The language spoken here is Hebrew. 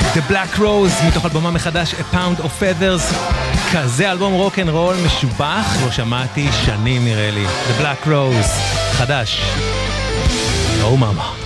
The Black Rose, מתוך אלבומה מחדש A Pound of Feathers. כזה אלבום רוק אנד רול משובח, לא שמעתי שנים נראה לי. The Black Rose, חדש. Oh mama.